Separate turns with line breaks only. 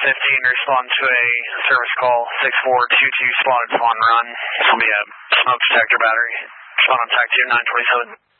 respond to a service call 6422 spotted spawn run. This will be a smoke detector battery. Respond on TAC 2 927.